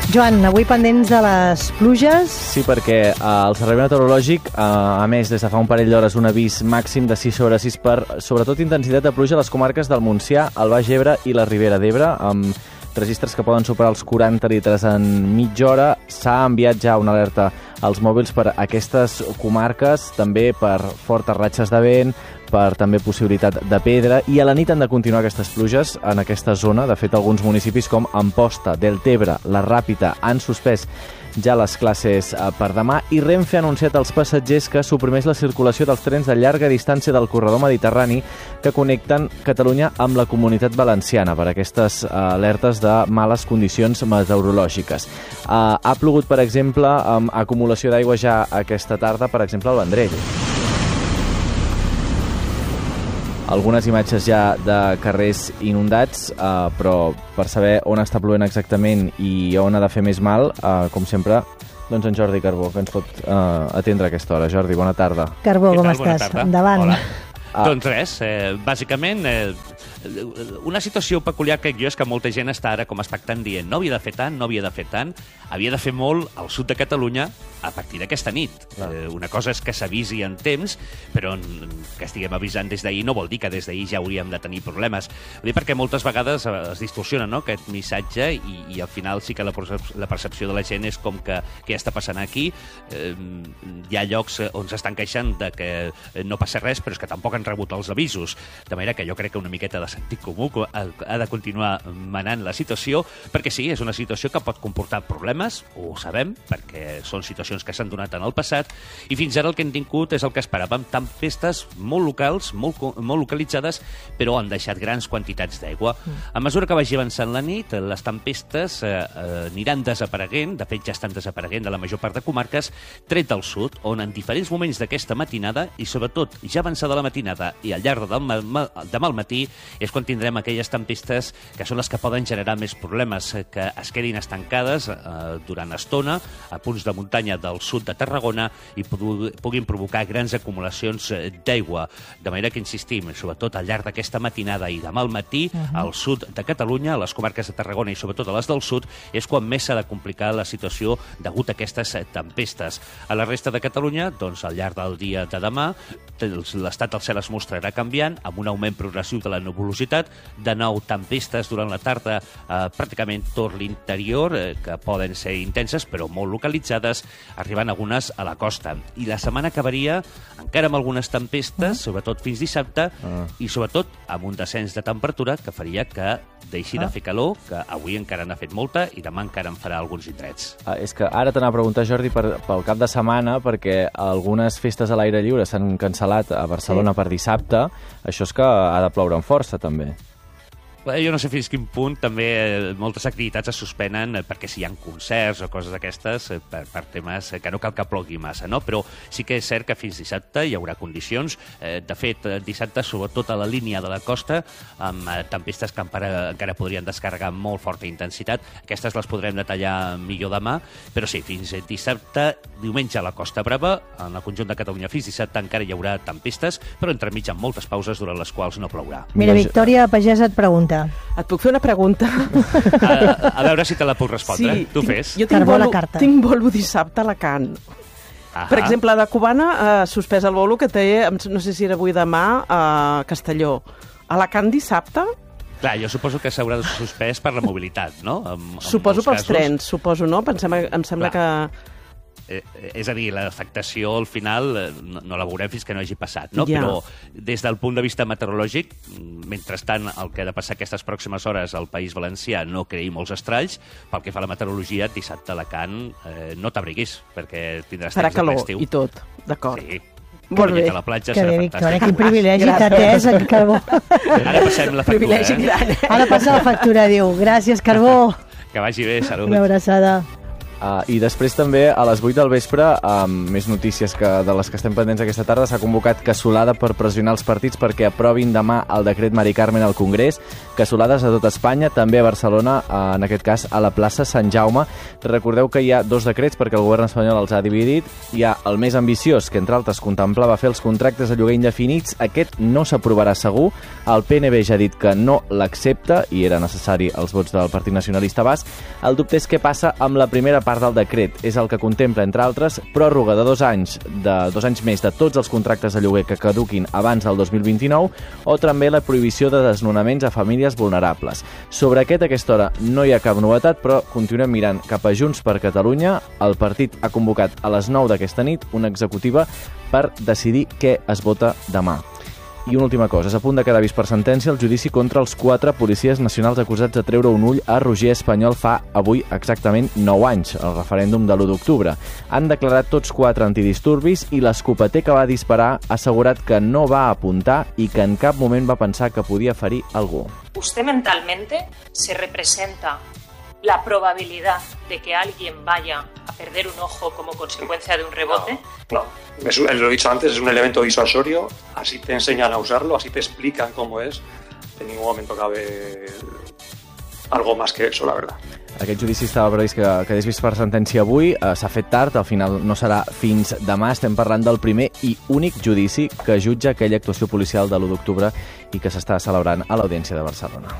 Joan, avui pendents de les pluges. Sí, perquè el Servei Meteorològic ha emès des de fa un parell d'hores un avís màxim de 6/6 per, sobretot, intensitat de pluja a les comarques del Montsià, el Baix Ebre i la Ribera d'Ebre, amb registres que poden superar els 40 litres en mitja hora. S'ha enviat ja una alerta als mòbils per aquestes comarques, també per fortes ratxes de vent, per també possibilitat de pedra, i a la nit han de continuar aquestes pluges en aquesta zona. De fet, alguns municipis com Amposta, Deltebre, la Ràpita han suspès ja les classes per demà, i Renfe ha anunciat als passatgers que suprimeix la circulació dels trens de llarga distància del corredor mediterrani que connecten Catalunya amb la Comunitat Valenciana per aquestes alertes de males condicions meteorològiques. Ha plogut, per exemple, amb acumulació d'aigua ja aquesta tarda, per exemple, al Vendrell. Algunes imatges ja de carrers inundats, però per saber on està plovent exactament i on ha de fer més mal, com sempre, doncs en Jordi Carbó, que ens pot atendre a aquesta hora. Jordi, bona tarda. Carbó, com estàs? Bona tarda. Endavant. Hola. Doncs res, bàsicament, una situació peculiar que jo és que molta gent està ara com expectant dient no havia de fer tant, no havia de fer tant, havia de fer molt al sud de Catalunya a partir d'aquesta nit. Una cosa és que s'avisi en temps, però que estiguem avisant des d'ahir no vol dir que des d'ahir ja hauríem de tenir problemes. Ho dic perquè moltes vegades es distorsiona, no?, aquest missatge, i al final sí que la percepció de la gent és com que què està passant aquí. Hi ha llocs on s'estan queixant de que no passa res, però és que tampoc han rebut els avisos. De manera que jo crec que una miqueta de sentit comú ha de continuar manant la situació, perquè sí, és una situació que pot comportar problemes, ho sabem, perquè són situacions que s'han donat en el passat, i fins ara el que hem tingut és el que esperàvem, tempestes molt locals, molt localitzades, però han deixat grans quantitats d'aigua. A mesura que vagi avançant la nit, les tempestes aniran desapareguent, de fet ja estan desapareguent de la major part de comarques, tret del sud, on en diferents moments d'aquesta matinada, i sobretot ja avançada la matinada i al llarg de demà al matí, és quan tindrem aquelles tempestes que són les que poden generar més problemes, que es quedin estancades durant estona a punts de muntanya del sud de Tarragona i puguin provocar grans acumulacions d'aigua. De manera que insistim, sobretot al llarg d'aquesta matinada i demà al matí, al sud de Catalunya, a les comarques de Tarragona i sobretot a les del sud, és quan més s'ha de complicar la situació degut a aquestes tempestes. A la resta de Catalunya, doncs, al llarg del dia de demà, l'estat del cel es mostrarà canviant, amb un augment progressiu de la nuvolositat, de nou tempestes durant la tarda pràcticament tot l'interior, que poden ser intenses però molt localitzades, arribant algunes a la costa. I la setmana acabaria encara amb algunes tempestes, sobretot fins dissabte, i sobretot amb un descens de temperatura que faria que deixi de fer calor, que avui encara n'ha fet molta i demà encara en farà alguns indrets. És que ara t'anava a preguntar, Jordi, pel cap de setmana, perquè algunes festes a l'aire lliure s'han cancel·lat a Barcelona per dissabte. Això és que ha de ploure amb força, també. Jo no sé fins quin punt també moltes activitats es suspenen perquè si hi ha concerts o coses d'aquestes per temes que no cal que plogui massa, no? Però sí que és cert que fins dissabte hi haurà condicions. De fet, dissabte, sobretot a la línia de la costa, amb tempestes que encara podrien descarregar amb molt forta intensitat. Aquestes les podrem detallar millor demà, però sí, fins dissabte, diumenge a la Costa Brava, en el conjunt de Catalunya fins dissabte encara hi haurà tempestes, però entremig amb moltes pauses durant les quals no plourà. Mira, Victòria Pagès et pregunta. Et puc fer una pregunta? A veure si te la puc respondre. Sí, tu fes. Jo tinc bolo dissabte a Alacant. Per exemple, de Cubana ha suspès el bolo que té, no sé si era avui demà, a Castelló. Alacant dissabte? Clar, jo suposo que s'haurà suspès per la mobilitat, no? Suposo pels trens, suposo, no? Em sembla que... És a dir, l'afectació al final no la veurem fins que no hagi passat, no? Ja. Però des del punt de vista meteorològic, mentrestant el que ha de passar aquestes pròximes hores al País Valencià no creï molts estralls, pel que fa a la meteorologia, dissabte a Alacant no t'abriguis, perquè tindràs temps de l'estiu. Farà calor i tot, d'acord. Sí. Molt bé. A la platja Que serà bé, fantàstic. Victòria, quin privilegi t'ha atès, en Carbó. Ara passem la factura, Privilegi gran. Ara passa la factura, diu. Gràcies, Carbó. Que vagi bé, salut. Una abraçada. I després també a les 8 del vespre, més notícies de les que estem pendents aquesta tarda, s'ha convocat cassolada per pressionar els partits perquè aprovin demà el decret Mari Carmen al Congrés. Cassolades a tot Espanya, també a Barcelona, en aquest cas a la plaça Sant Jaume. Recordeu que hi ha 2 decrets perquè el govern espanyol els ha dividit. Hi ha el més ambiciós, que entre altres contemplava fer els contractes de lloguer indefinits. Aquest no s'aprovarà segur. El PNB ja ha dit que no l'accepta i era necessari els vots del Partit Nacionalista Basc. El dubte és què passa amb la primera part del decret. És el que contempla, entre altres, pròrroga de 2 anys més de tots els contractes de lloguer que caduquin abans del 2029 o també la prohibició de desnonaments a famílies vulnerables. Sobre aquest, a aquesta hora, no hi ha cap novetat, però continuem mirant cap a Junts per Catalunya. El partit ha convocat a les 9 d'aquesta nit una executiva per decidir què es vota demà. I una última cosa, és a punt de quedar vist per sentència el judici contra els 4 policies nacionals acusats de treure un ull a Roger Espanyol fa avui exactament 9 anys, el referèndum de l'1 d'octubre. Han declarat tots 4 antidisturbis i l'escopeter que va disparar ha assegurat que no va apuntar i que en cap moment va pensar que podia ferir algú. Usted mentalmente se representa la probabilidad de que alguien vaya a perder un ojo como consecuencia de un rebote? No. Lo he dicho antes, es un elemento disuasorio, así te enseñan a usarlo, así te explican cómo es. En ningún momento cabe algo más que eso, la verdad. Aquest judici estava previst que quedés vist per sentència avui, s'ha fet tard, al final no serà fins demà. Estem parlant del primer i únic judici que jutja aquella actuació policial de l'1 d'octubre i que s'està celebrant a l'Audiència de Barcelona.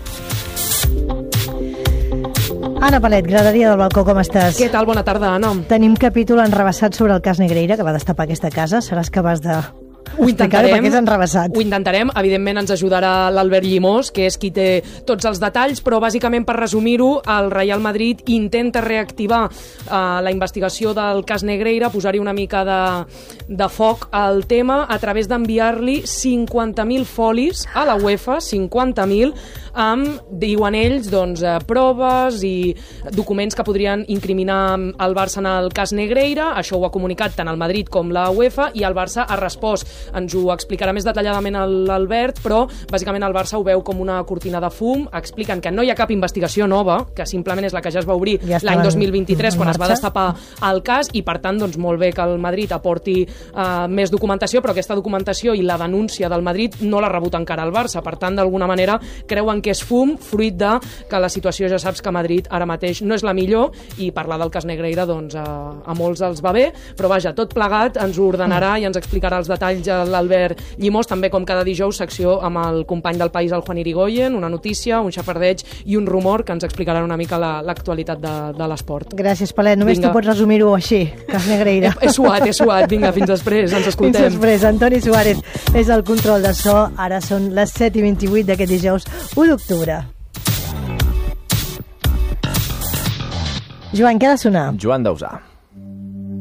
Anna Palet, Graderia del Balcó, com estàs? Què tal? Bona tarda, Anna. Tenim capítol enrebaçat sobre el cas Negreira, que va destapar aquesta casa. Seràs capaç de... Ho intentarem. Perquè és enrebaçat. Ho intentarem. Evidentment ens ajudarà l'Albert Llimós, que és qui té tots els detalls, però bàsicament, per resumir-ho, el Real Madrid intenta reactivar la investigació del cas Negreira, posar-hi una mica de foc al tema a través d'enviar-li 50.000 folis a la UEFA, 50.000, amb, diuen ells, doncs, proves i documents que podrien incriminar el Barça en el cas Negreira. Això ho ha comunicat tant el Madrid com la UEFA i el Barça ha respost. Ens ho explicarà més detalladament l'Albert, però bàsicament el Barça ho veu com una cortina de fum. Expliquen que no hi ha cap investigació nova, que simplement és la que ja es va obrir l'any 2023 quan es va destapar el cas, i per tant, doncs, molt bé que el Madrid aporti més documentació, però aquesta documentació i la denúncia del Madrid no l'ha rebut encara el Barça. Per tant, d'alguna manera, creuen que és fum, fruit de que la situació, ja saps que a Madrid ara mateix no és la millor, i parlar del cas Negreira, doncs, a molts els va bé, però vaja, tot plegat ens ho ordenarà i ens explicarà els detalls l'Albert Llimós, també com cada dijous, secció amb el company del País, el Juan Irigoyen, una notícia, un xafardeig i un rumor que ens explicaran una mica l'actualitat de l'esport. Gràcies, Palet. Només tu pots resumir-ho així, cas Negreira. He suat. Vinga, fins després, ens escoltem. Fins després. Antoni Suárez és el control de so. Ara són les 7:28 d'aquest dijous 1 d'octubre. Joan, què ha de sonar? Joan Dausà.